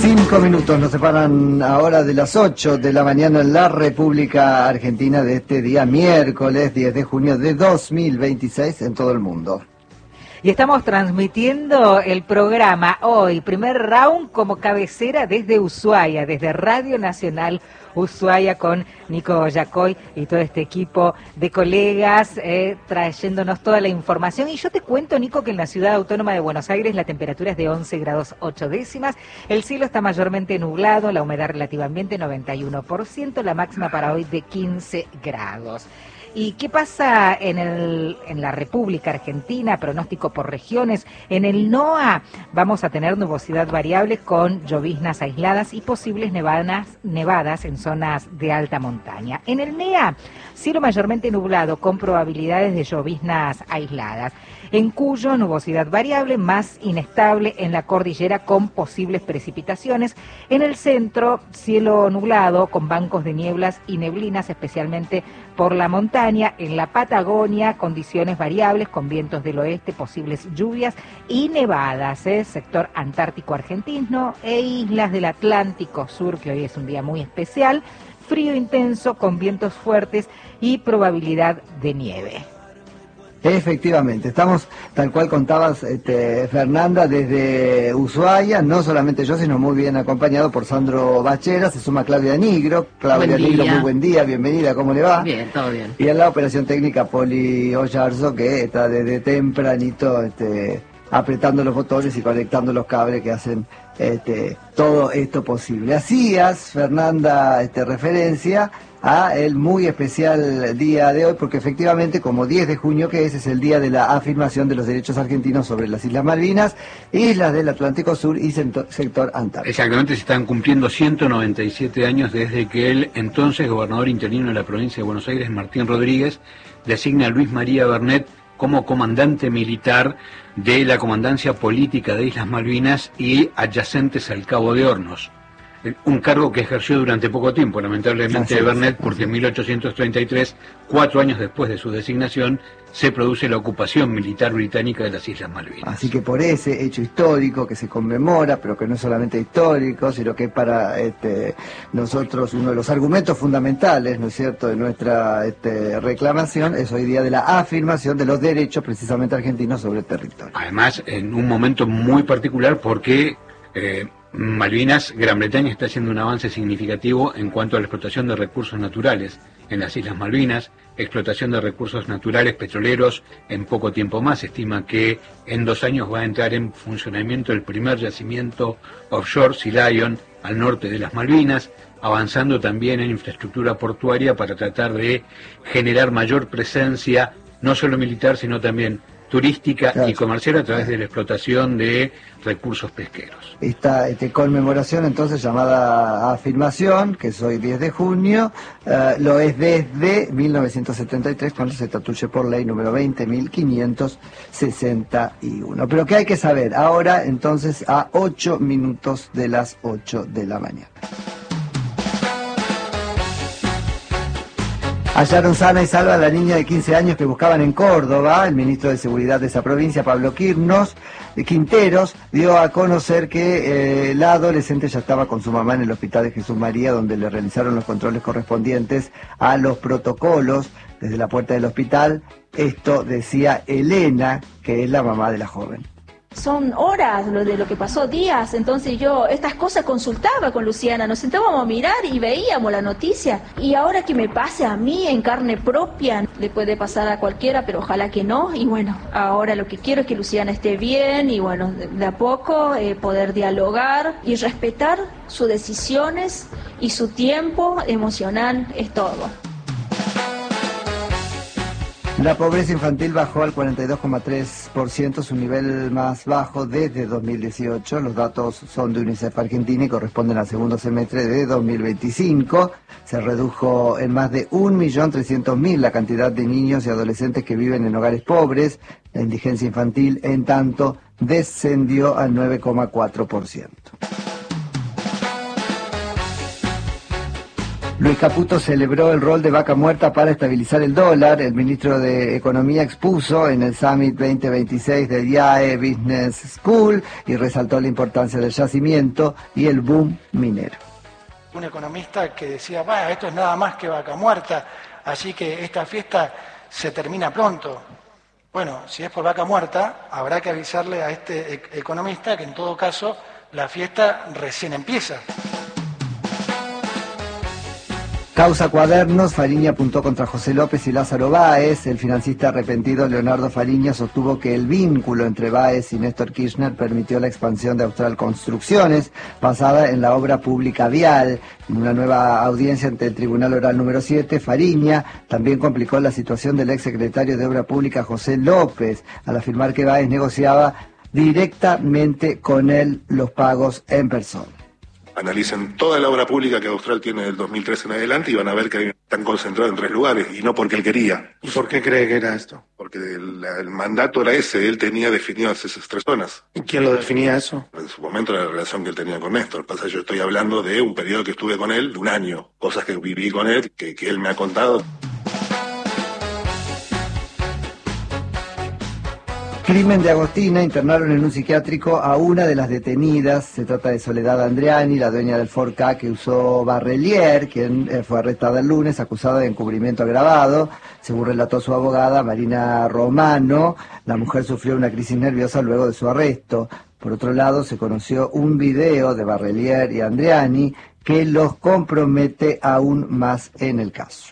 5 minutos nos separan ahora de las 8 de la mañana en la República Argentina de este día miércoles 10 de junio de 2026 en todo el mundo. Y estamos transmitiendo el programa hoy, primer round como cabecera desde Ushuaia, desde Radio Nacional Ushuaia, con Nico Yacoy y todo este equipo de colegas trayéndonos toda la información. Y yo te cuento, Nico, que en la Ciudad Autónoma de Buenos Aires la temperatura es de 11 grados 8 décimas, el cielo está mayormente nublado, la humedad relativa ambiente 91%, la máxima para hoy de 15 grados. ¿Y qué pasa en la República Argentina? Pronóstico por regiones. En el NOA vamos a tener nubosidad variable con lloviznas aisladas y posibles nevadas en zonas de alta montaña. En el NEA, cielo mayormente nublado con probabilidades de lloviznas aisladas. En Cuyo, nubosidad variable, más inestable en la cordillera con posibles precipitaciones. En el centro, cielo nublado con bancos de nieblas y neblinas, especialmente por la montaña. En la Patagonia, condiciones variables con vientos del oeste, posibles lluvias y nevadas. Sector antártico argentino e islas del Atlántico Sur, que hoy es un día muy especial. Frío intenso con vientos fuertes y probabilidad de nieve. Efectivamente, estamos, tal cual contabas, Fernanda, desde Ushuaia, no solamente yo, sino muy bien acompañado por Sandro Bachera, se suma Claudia Nigro. Claudia Nigro, muy buen día, bienvenida, ¿cómo le va? Bien, todo bien. Y en la operación técnica, Poli Ollarzo, que está desde tempranito apretando los botones y conectando los cables que hacen todo esto posible. Hacías, Fernanda, referencia a el muy especial día de hoy, porque efectivamente, como 10 de junio que es el día de la afirmación de los derechos argentinos sobre las Islas Malvinas, islas del Atlántico Sur y sector antártico. Exactamente, se están cumpliendo 197 años desde que el entonces gobernador interino de la provincia de Buenos Aires, Martín Rodríguez, designa a Luis María Bernet como comandante militar de la Comandancia Política de Islas Malvinas y adyacentes al Cabo de Hornos. Un cargo que ejerció durante poco tiempo, lamentablemente, Bernet, porque en 1833, 4 años después de su designación, se produce la ocupación militar británica de las Islas Malvinas. Así que por ese hecho histórico que se conmemora, pero que no es solamente histórico, sino que es para nosotros uno de los argumentos fundamentales, ¿no es cierto?, de nuestra reclamación, es hoy día de la afirmación de los derechos precisamente argentinos sobre el territorio. Además, en un momento muy particular porque Malvinas, Gran Bretaña está haciendo un avance significativo en cuanto a la explotación de recursos naturales en las Islas Malvinas, explotación de recursos naturales petroleros en poco tiempo más. Se estima que en 2 años va a entrar en funcionamiento el primer yacimiento offshore, Sea Lion, al norte de las Malvinas, avanzando también en infraestructura portuaria para tratar de generar mayor presencia, no solo militar, sino también turística y comercial a través de la explotación de recursos pesqueros. Esta conmemoración entonces llamada afirmación, que es hoy 10 de junio, lo es desde 1973 cuando se estatuye por ley número 20.561. Pero ¿qué hay que saber? Ahora entonces a 8 minutos de las 8 de la mañana. Hallaron sana y salva a la niña de 15 años que buscaban en Córdoba. El ministro de Seguridad de esa provincia, Pablo Quinteros, dio a conocer que la adolescente ya estaba con su mamá en el Hospital de Jesús María, donde le realizaron los controles correspondientes a los protocolos desde la puerta del hospital. Esto decía Elena, que es la mamá de la joven. Son horas de lo que pasó, días, entonces yo estas cosas consultaba con Luciana, nos sentábamos a mirar y veíamos la noticia. Y ahora que me pase a mí en carne propia, le puede pasar a cualquiera, pero ojalá que no. Y bueno, ahora lo que quiero es que Luciana esté bien y bueno, de a poco poder dialogar y respetar sus decisiones y su tiempo emocional, es todo. La pobreza infantil bajó al 42,3%, su nivel más bajo desde 2018. Los datos son de UNICEF Argentina y corresponden al segundo semestre de 2025. Se redujo en más de 1.300.000 la cantidad de niños y adolescentes que viven en hogares pobres. La indigencia infantil, en tanto, descendió al 9,4%. Luis Caputo celebró el rol de vaca muerta para estabilizar el dólar. El ministro de Economía expuso en el Summit 2026 de IAE Business School y resaltó la importancia del yacimiento y el boom minero. Un economista que decía, esto es nada más que vaca muerta, así que esta fiesta se termina pronto. Bueno, si es por vaca muerta, habrá que avisarle a este economista que en todo caso la fiesta recién empieza. Causa Cuadernos, Fariña apuntó contra José López y Lázaro Báez. El financista arrepentido Leonardo Fariña sostuvo que el vínculo entre Báez y Néstor Kirchner permitió la expansión de Austral Construcciones, basada en la obra pública vial. En una nueva audiencia ante el Tribunal Oral número 7, Fariña también complicó la situación del exsecretario de Obra Pública José López, al afirmar que Báez negociaba directamente con él los pagos en persona. Analicen toda la obra pública que Austral tiene del 2013 en adelante y van a ver que están concentrados en 3 lugares, y no porque él quería. ¿Y por qué cree que era esto? Porque el mandato era ese, él tenía definidas esas 3 zonas. ¿Y quién lo definía eso? En su momento la relación que él tenía con Néstor. Pasa, yo estoy hablando de un periodo que estuve con él, de 1 año, cosas que viví con él, que él me ha contado. Crimen de Agostina, internaron en un psiquiátrico a una de las detenidas. Se trata de Soledad Andriani, la dueña del Ford Ka que usó Barrelier, quien fue arrestada el lunes, acusada de encubrimiento agravado. Según relató su abogada, Marina Romano, la mujer sufrió una crisis nerviosa luego de su arresto. Por otro lado, se conoció un video de Barrelier y Andriani que los compromete aún más en el caso.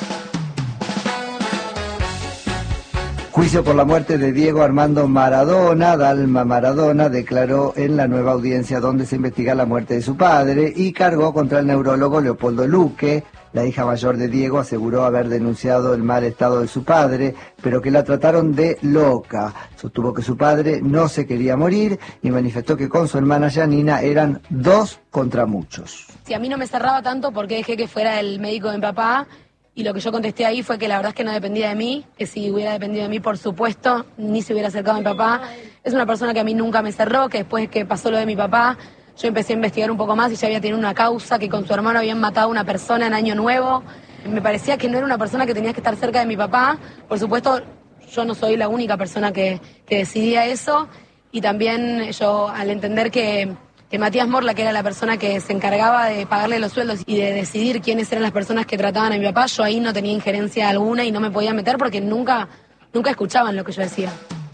Juicio por la muerte de Diego Armando Maradona. Dalma Maradona declaró en la nueva audiencia donde se investiga la muerte de su padre y cargó contra el neurólogo Leopoldo Luque. La hija mayor de Diego aseguró haber denunciado el mal estado de su padre, pero que la trataron de loca. Sostuvo que su padre no se quería morir y manifestó que con su hermana Janina eran 2 contra muchos. Si a mí no me cerraba tanto, ¿por qué dejé que fuera el médico de mi papá? Y lo que yo contesté ahí fue que la verdad es que no dependía de mí, que si hubiera dependido de mí, por supuesto, ni se hubiera acercado a mi papá. Es una persona que a mí nunca me cerró, que después que pasó lo de mi papá, yo empecé a investigar un poco más y ya había tenido una causa, que con su hermano habían matado a una persona en Año Nuevo. Me parecía que no era una persona que tenía que estar cerca de mi papá. Por supuesto, yo no soy la única persona que decidía eso. Y también yo, al entender que Matías Morla, que era la persona que se encargaba de pagarle los sueldos y de decidir quiénes eran las personas que trataban a mi papá, yo ahí no tenía injerencia alguna y no me podía meter porque nunca escuchaban lo que yo decía.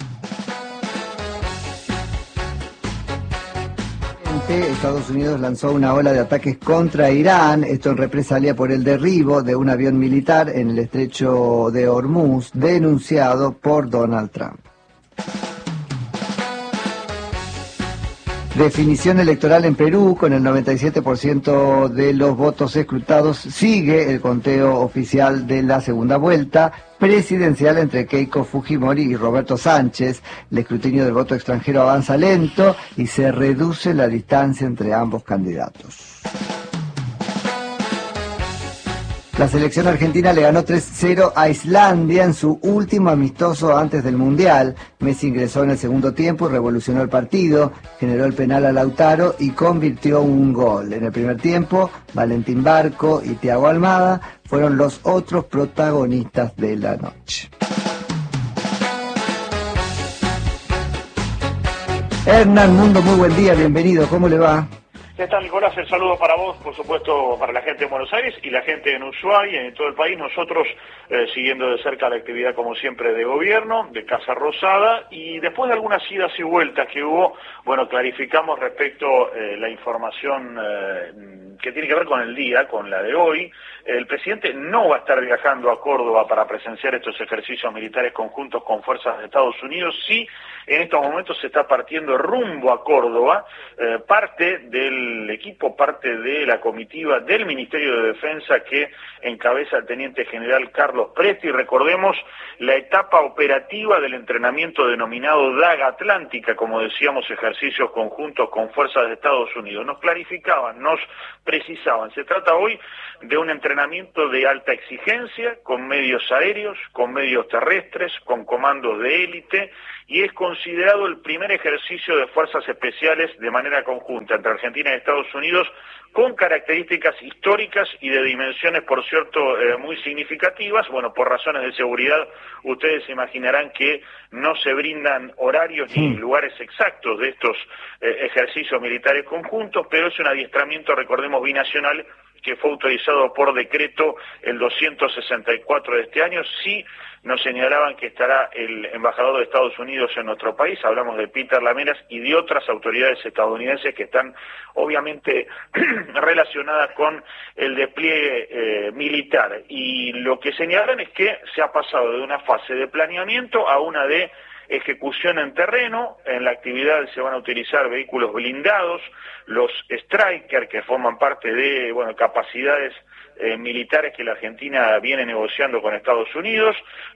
Estados Unidos lanzó una ola de ataques contra Irán, esto en represalia por el derribo de un avión militar en el estrecho de Hormuz, denunciado por Donald Trump. Definición electoral en Perú, con el 97% de los votos escrutados, sigue el conteo oficial de la segunda vuelta presidencial entre Keiko Fujimori y Roberto Sánchez. El escrutinio del voto extranjero avanza lento y se reduce la distancia entre ambos candidatos. La selección argentina le ganó 3-0 a Islandia en su último amistoso antes del Mundial. Messi ingresó en el segundo tiempo y revolucionó el partido, generó el penal a Lautaro y convirtió un gol. En el primer tiempo, Valentín Barco y Thiago Almada fueron los otros protagonistas de la noche. Hernán Mundo, muy buen día, bienvenido, ¿cómo le va? ¿Qué tal, Nicolás? El saludo para vos, por supuesto, para la gente en Buenos Aires y la gente en Ushuaia y en todo el país. Nosotros siguiendo de cerca la actividad, como siempre, de gobierno, de Casa Rosada, y después de algunas idas y vueltas que hubo, bueno, clarificamos respecto la información que tiene que ver con el día, con la de hoy. El presidente no va a estar viajando a Córdoba para presenciar estos ejercicios militares conjuntos con fuerzas de Estados Unidos. Sí, en estos momentos se está partiendo rumbo a Córdoba, parte del equipo, parte de la comitiva del Ministerio de Defensa que encabeza el Teniente General Carlos Presti. Recordemos la etapa operativa del entrenamiento denominado Daga Atlántica, como decíamos, ejercicios conjuntos con fuerzas de Estados Unidos. Nos clarificaban, nos precisaban. Se trata hoy de un entrenamiento de alta exigencia, con medios aéreos, con medios terrestres, con comandos de élite, y es considerado el primer ejercicio de fuerzas especiales de manera conjunta entre Argentina y Estados Unidos, con características históricas y de dimensiones, por cierto, muy significativas. Bueno, por razones de seguridad, ustedes se imaginarán que no se brindan horarios ni lugares exactos de estos ejercicios militares conjuntos, pero es un adiestramiento, recordemos, binacional, que fue autorizado por decreto el 264 de este año. Sí nos señalaban que estará el embajador de Estados Unidos en nuestro país, hablamos de Peter Lameras y de otras autoridades estadounidenses que están obviamente relacionadas con el despliegue militar. Y lo que señalan es que se ha pasado de una fase de planeamiento a una de ejecución en terreno. En la actividad se van a utilizar vehículos blindados, los Stryker, que forman parte de capacidades militares que la Argentina viene negociando con Estados Unidos,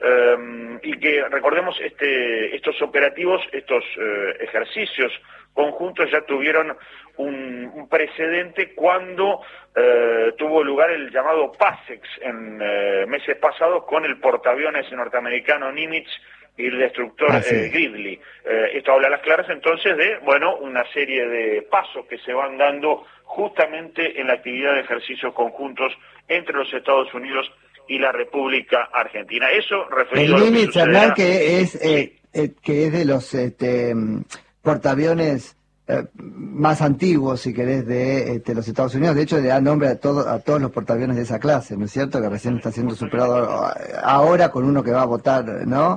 y que recordemos estos operativos, estos ejercicios conjuntos ya tuvieron un precedente cuando tuvo lugar el llamado PASEX en meses pasados con el portaaviones norteamericano Nimitz y el destructor Gridley. Esto habla a las claras entonces de, una serie de pasos que se van dando justamente en la actividad de ejercicios conjuntos entre los Estados Unidos y la República Argentina. Eso referido el a lo que Nimitz, Hernán, sucederá. que es de los portaaviones más antiguos, si querés, de los Estados Unidos. De hecho, le da nombre a todos los portaaviones de esa clase, ¿no es cierto? Que recién está siendo superado ahora con uno que va a votar, ¿no?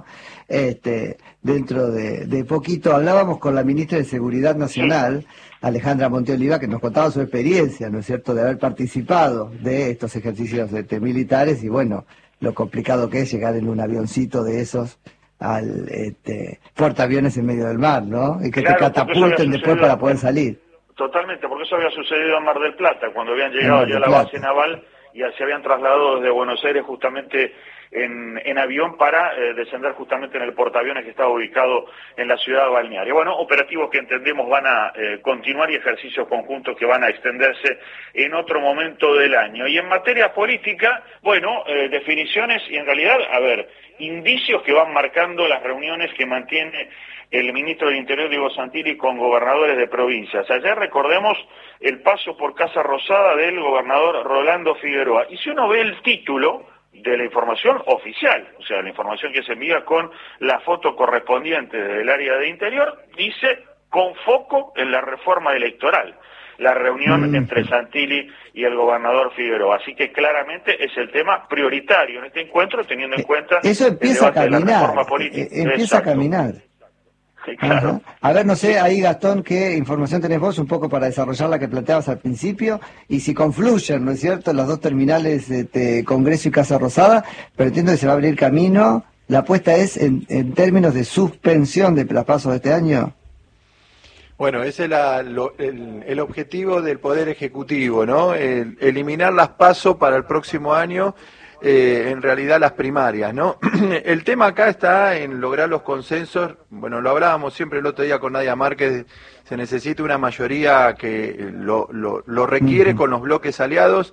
Dentro de poquito. Hablábamos con la ministra de Seguridad Nacional, Alejandra Monteoliva, que nos contaba su experiencia, ¿no es cierto?, de haber participado de estos ejercicios militares y, lo complicado que es llegar en un avioncito de esos al portaaviones en medio del mar, ¿no? Y que te catapulten después para poder salir. Totalmente, porque eso había sucedido en Mar del Plata, cuando habían llegado ya a la base naval y se habían trasladado desde Buenos Aires justamente en avión para descender justamente en el portaaviones que estaba ubicado en la ciudad balnearia. Operativos que entendemos van a continuar y ejercicios conjuntos que van a extenderse en otro momento del año. Y en materia política, definiciones y en realidad, indicios que van marcando las reuniones que mantiene el ministro del Interior, Diego Santilli, con gobernadores de provincias. Ayer recordemos el paso por Casa Rosada del gobernador Rolando Figueroa. Y si uno ve el título de la información oficial, o sea, la información que se envía con la foto correspondiente del área de Interior, dice con foco en la reforma electoral, la reunión entre Santilli y el gobernador Figueroa. Así que claramente es el tema prioritario en este encuentro, teniendo en cuenta eso empieza el debate a caminar, de la reforma política. Empieza a caminar. Sí, claro. A ver, no sé, ahí Gastón, ¿qué información tenés vos un poco para desarrollar la que planteabas al principio? Y si confluyen, ¿no es cierto?, las dos terminales, Congreso y Casa Rosada, pero entiendo que se va a abrir camino. ¿La apuesta es en términos de suspensión de los pasos de este año? Bueno, ese es el objetivo del Poder Ejecutivo, ¿no? Eliminar las PASO para el próximo año, en realidad las primarias, ¿no? El tema acá está en lograr los consensos. Lo hablábamos siempre el otro día con Nadia Márquez, se necesita una mayoría que lo requiere con los bloques aliados.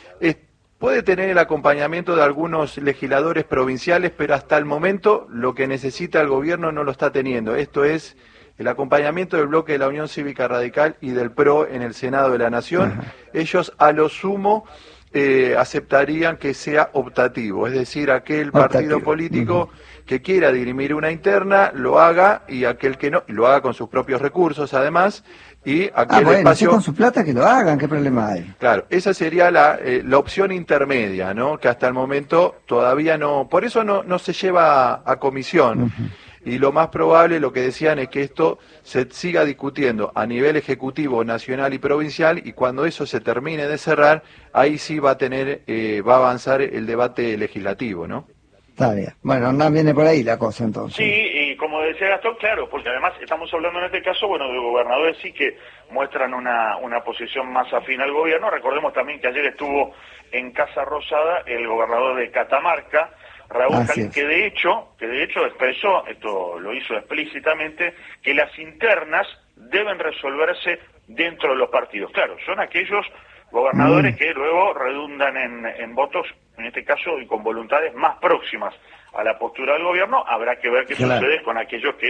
Puede tener el acompañamiento de algunos legisladores provinciales, pero hasta el momento lo que necesita el gobierno no lo está teniendo. Esto es el acompañamiento del bloque de la Unión Cívica Radical y del PRO en el Senado de la Nación. Ellos a lo sumo aceptarían que sea optativo, es decir, aquel partido político que quiera dirimir una interna lo haga, y aquel que no, lo haga con sus propios recursos además, y aquel espacio... Si con su plata que lo hagan, ¿qué problema hay? Claro, esa sería la opción intermedia, ¿no?, que hasta el momento todavía no, por eso no se lleva a comisión. Y lo más probable, lo que decían, es que esto se siga discutiendo a nivel ejecutivo, nacional y provincial, y cuando eso se termine de cerrar, ahí sí va a avanzar el debate legislativo, ¿no? Está bien. Bueno, no viene por ahí la cosa entonces. Sí, y como decía Gastón, claro, porque además estamos hablando en este caso, de gobernadores sí que muestran una posición más afín al gobierno. Recordemos también que ayer estuvo en Casa Rosada el gobernador de Catamarca, Raúl Jalín, que de hecho expresó, esto lo hizo explícitamente, que las internas deben resolverse dentro de los partidos. Claro, son aquellos gobernadores que luego redundan en votos, en este caso, y con voluntades más próximas a la postura del gobierno. Habrá que ver qué sucede con aquellos que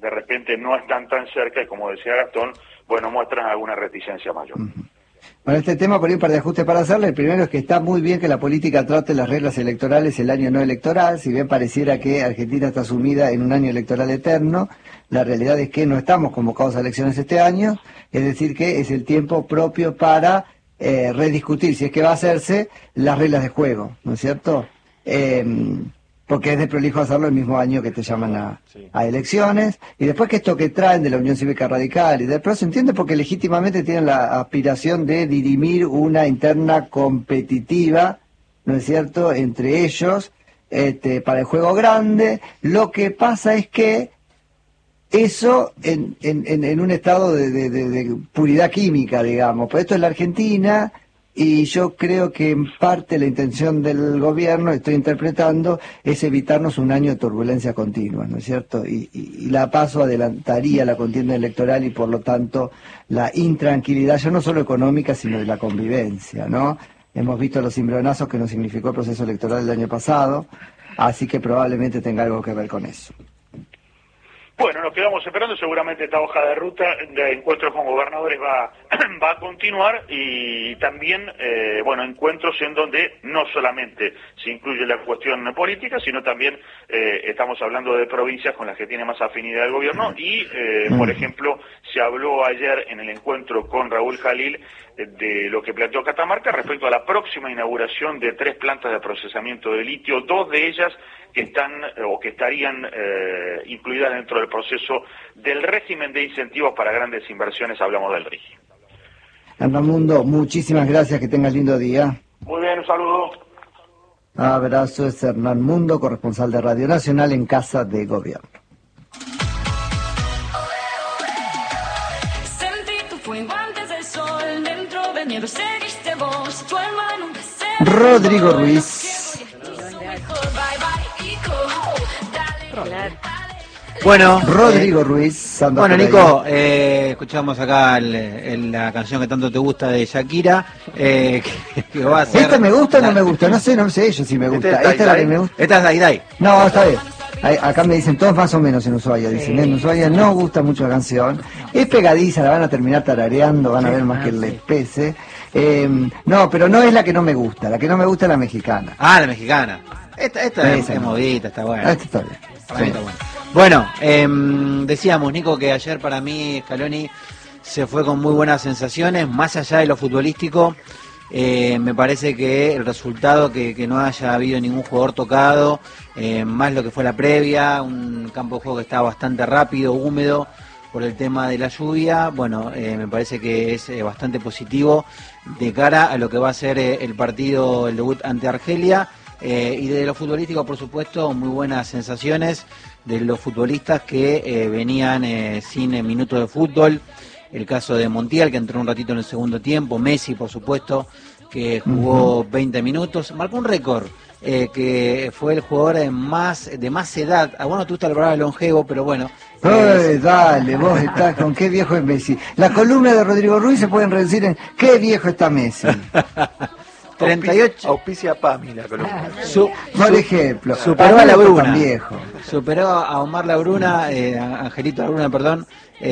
de repente no están tan cerca y, como decía Gastón, bueno, muestran alguna reticencia mayor. Bueno, este tema, por ahí un par de ajustes para hacerle. El primero es que está muy bien que la política trate las reglas electorales el año no electoral, si bien pareciera que Argentina está sumida en un año electoral eterno, la realidad es que no estamos convocados a elecciones este año, es decir que es el tiempo propio para rediscutir, si es que va a hacerse, las reglas de juego, ¿no es cierto? Porque es de prolijo hacerlo el mismo año que te llaman a elecciones, y después que esto que traen de la Unión Cívica Radical y del PRO se entiende porque legítimamente tienen la aspiración de dirimir una interna competitiva, ¿no es cierto?, entre ellos, para el juego grande. Lo que pasa es que eso en un estado de puridad química, digamos, pues esto es la Argentina. Y yo creo que en parte la intención del gobierno, estoy interpretando, es evitarnos un año de turbulencia continua, ¿no es cierto? Y la PASO adelantaría la contienda electoral y por lo tanto la intranquilidad, ya no solo económica, sino de la convivencia, ¿no? Hemos visto los cimbronazos que nos significó el proceso electoral del año pasado, así que probablemente tenga algo que ver con eso. Bueno, nos quedamos esperando, seguramente esta hoja de ruta de encuentros con gobernadores va a continuar y también, encuentros en donde no solamente se incluye la cuestión política, sino también estamos hablando de provincias con las que tiene más afinidad el gobierno y, por ejemplo, se habló ayer en el encuentro con Raúl Jalil de lo que planteó Catamarca respecto a la próxima inauguración de 3 plantas de procesamiento de litio, 2 de ellas que están o que estarían incluidas dentro del proceso del régimen de incentivos para grandes inversiones, hablamos del RIGI. Hernán Mundo, muchísimas gracias, que tengas lindo día. Muy bien, un saludo. Abrazo, es Hernán Mundo, corresponsal de Radio Nacional en Casa de Gobierno. Rodrigo Ruiz. Bueno, Rodrigo Ruiz. Bueno, Nico, escuchamos acá la canción que tanto te gusta de Shakira. Que va a ser... ¿Esta me gusta o no me gusta? No sé yo si me gusta. ¿Esta es la que me gusta? Esta es Dai Dai. No, está bien. Acá me dicen todos más o menos en Ushuaia, dicen, en Ushuaia no gusta mucho la canción, es pegadiza, la van a terminar tarareando, van a ver más que les pese. No, pero no es la que no me gusta, la que no me gusta es la mexicana. Ah, la mexicana. Esta es movida, está buena. Esta está bien. Sí. Está bueno, decíamos, Nico, que ayer para mí Scaloni se fue con muy buenas sensaciones, más allá de lo futbolístico. Me parece que el resultado, que no haya habido ningún jugador tocado, más lo que fue la previa, un campo de juego que estaba bastante rápido, húmedo por el tema de la lluvia, bueno, me parece que es bastante positivo de cara a lo que va a ser el partido, el debut ante Argelia, y de lo futbolístico, por supuesto, muy buenas sensaciones de los futbolistas que venían sin minutos de fútbol. El caso de Montiel, que entró un ratito en el segundo tiempo. Messi, por supuesto, que jugó 20 minutos. Marcó un récord, que fue el jugador de más edad. A vos no te gusta el programa longevo, pero bueno. Dale, vos estás con qué viejo es Messi. La columna de Rodrigo Ruiz se pueden reducir en qué viejo está Messi. 38. Auspicia Pami la columna. Por ejemplo, superó a la Bruna. Viejo. Superó a Omar Labruna, Angelito Labruna, perdón,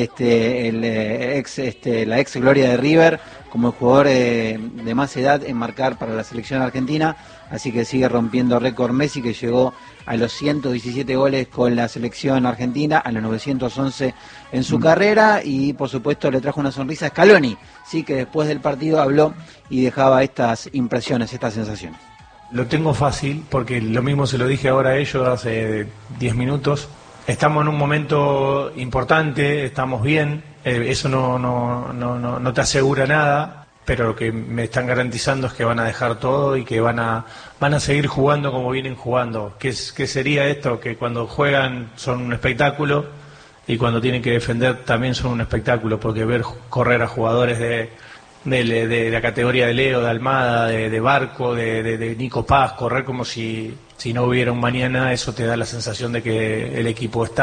la ex gloria de River, como el jugador de más edad en marcar para la selección argentina, así que sigue rompiendo récord Messi, que llegó a los 117 goles con la selección argentina, a los 911 en su carrera, y por supuesto le trajo una sonrisa a Scaloni, sí, que después del partido habló y dejaba estas impresiones, estas sensaciones. Lo tengo fácil, porque lo mismo se lo dije ahora a ellos hace 10 minutos. Estamos en un momento importante, estamos bien, eso no te asegura nada, pero lo que me están garantizando es que van a dejar todo y que van a seguir jugando como vienen jugando. ¿Qué sería esto? Que cuando juegan son un espectáculo y cuando tienen que defender también son un espectáculo, porque ver correr a jugadores de la categoría de Leo, de Almada, de Barco, de Nico Paz, correr como si no hubiera un mañana, eso te da la sensación de que el equipo está.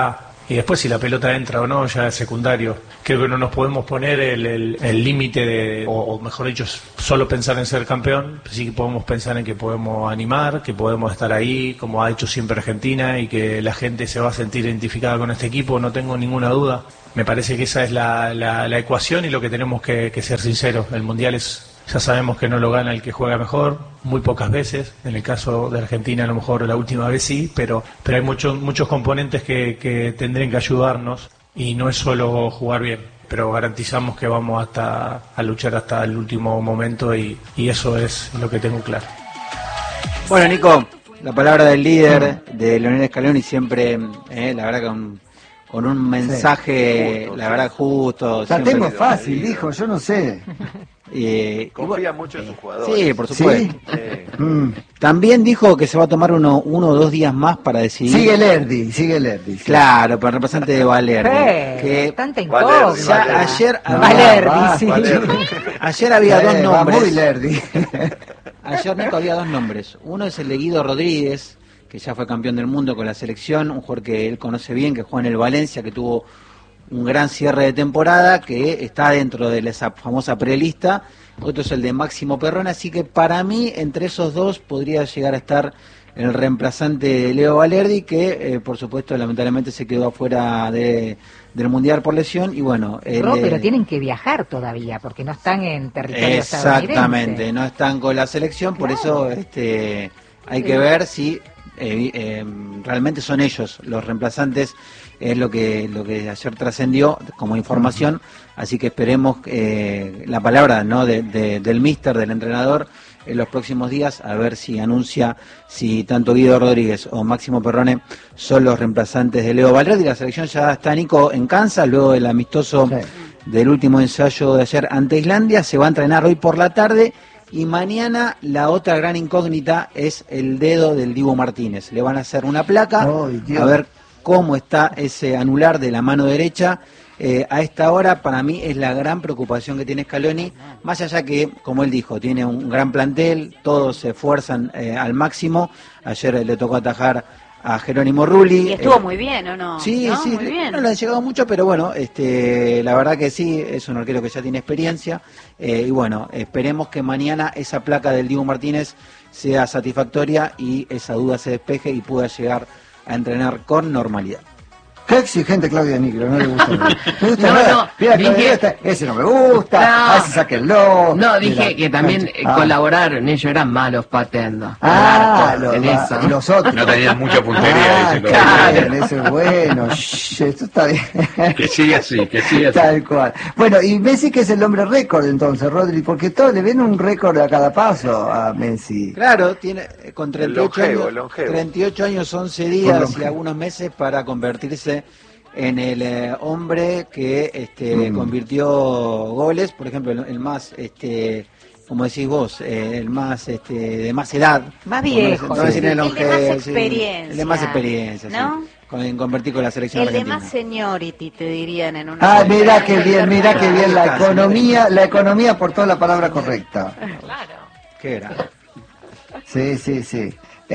Y después si la pelota entra o no, ya es secundario. Creo que no nos podemos poner el límite o mejor dicho, solo pensar en ser campeón. Sí que podemos pensar en que podemos animar, que podemos estar ahí, como ha hecho siempre Argentina, y que la gente se va a sentir identificada con este equipo, no tengo ninguna duda. Me parece que esa es la ecuación y lo que tenemos que ser sinceros. El Mundial ya sabemos que no lo gana el que juega mejor, muy pocas veces. En el caso de Argentina a lo mejor la última vez sí, pero hay muchos componentes que tendrían que ayudarnos y no es solo jugar bien, pero garantizamos que vamos a luchar hasta el último momento y eso es lo que tengo claro. Bueno, Nico, la palabra del líder de Leonel Scaloni siempre, la verdad que con un mensaje, sí, la verdad, justo. La tengo fácil, dijo, yo no sé. Confía mucho en sus jugadores. Sí, por supuesto. ¿Sí? También dijo que se va a tomar uno o 2 días más para decidir. Sigue Lerdi. Sí. Claro, para el representante de Valerdi. Que tanta incógnita. Ayer ayer había 2 nombres. Muy Lerdi. Ayer, Nico, había 2 nombres. Uno es el de Guido Rodríguez, que ya fue campeón del mundo con la selección, un jugador que él conoce bien, que juega en el Valencia, que tuvo un gran cierre de temporada, que está dentro de esa famosa prelista. Otro es el de Máximo Perrone, así que para mí, entre esos dos, podría llegar a estar el reemplazante de Leo Valerdi, que por supuesto, lamentablemente se quedó afuera del Mundial por lesión, y bueno... pero tienen que viajar todavía, porque no están en territorio estadounidense. Exactamente, no están con la selección, por eso hay que ver si... realmente son ellos los reemplazantes, es lo que ayer trascendió como información, así que esperemos la palabra, ¿no?, del míster, del entrenador, en los próximos días, a ver si anuncia si tanto Guido Rodríguez o Máximo Perrone son los reemplazantes de Leo Valerdi. La selección ya está, Nico, en Kansas, luego del amistoso del último ensayo de ayer ante Islandia. Se va a entrenar hoy por la tarde. Y mañana la otra gran incógnita es el dedo del Dibu Martínez. Le van a hacer una placa, a ver cómo está ese anular de la mano derecha. A esta hora, para mí, es la gran preocupación que tiene Scaloni, más allá que, como él dijo, tiene un gran plantel, todos se esfuerzan al máximo. Ayer le tocó atajar a Jerónimo Rulli. Y estuvo muy bien, ¿o no? Sí, ¿no? Sí, muy bien. No le han llegado mucho, pero bueno, la verdad que sí, es un arquero que ya tiene experiencia, y bueno, esperemos que mañana esa placa del Dibu Martínez sea satisfactoria y esa duda se despeje y pueda llegar a entrenar con normalidad. Qué exigente Claudia Nigro, no le gusta nada. Me gusta no, nada. No, mira, dije, ese no me gusta, así sáquenlo. No, dije que también colaboraron, ellos eran malos pateando. Los otros. No tenían mucha puntería. Claro, ese es bueno. Esto está bien. Que siga así. Tal cual. Bueno, y Messi, que es el hombre récord entonces, Rodri, porque todos le ven un récord a cada paso a Messi. Claro, tiene con 38 años, 11 días y algunos meses para convertirse en el hombre que convirtió goles, por ejemplo, el más, como decís vos, el más de más edad, más viejo, el de más experiencia, el de más experiencia, ¿no? En convertir con la selección el argentina. de más seniority, te dirían en una. Mira qué bien, la economía aportó la palabra correcta. Claro. Qué grande. Sí. Sí,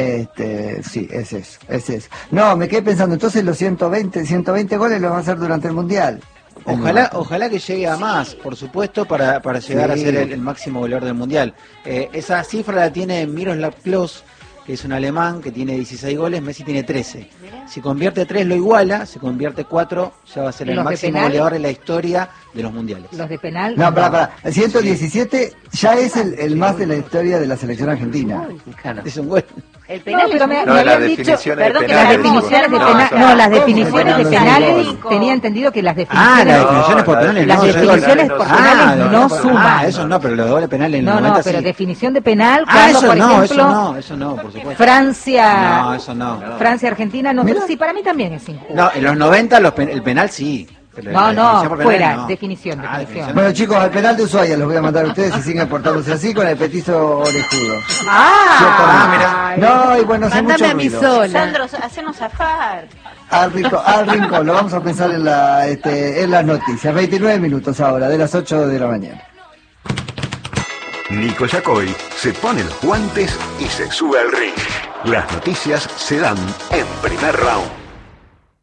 es eso. No, me quedé pensando, entonces los 120 goles los va a hacer durante el Mundial. Ojalá que llegue a más, por supuesto, para llegar a ser el máximo goleador del Mundial. Esa cifra la tiene Miroslav Klose, que es un alemán que tiene 16 goles, Messi tiene 13. Si convierte 3 lo iguala, si convierte 4 ya va a ser el máximo goleador en la historia de los mundiales. Los de penal. No, para. 117 ya es el más de la historia de la selección argentina. Claro. Es un buen. El penal, pero me las habían dicho, definiciones de las definiciones de penales, las definiciones de penales, tenía entendido que las definiciones. Las definiciones por penales las definiciones por penales no suman. Eso no, pero los dobles penales en el 90 pero sí. Definición de penal, cuando eso por ejemplo, eso no, por supuesto. Francia, no, eso no. Francia, Argentina, no, sí, para mí también es injusto. No, en los 90 el penal sí. Fuera, definición. Bueno, chicos, al penal de Ushuaia los voy a mandar a ustedes y siguen portándose así con el petizo orejudo. Mira. No, y bueno, hace mucho ruido. Sandro, hacenos zafar. Al rincón, lo vamos a pensar en las noticias. 29 minutos ahora, de las 8 de la mañana. Nico Yacoy se pone los guantes y se sube al ring. Las noticias se dan en Primer Round.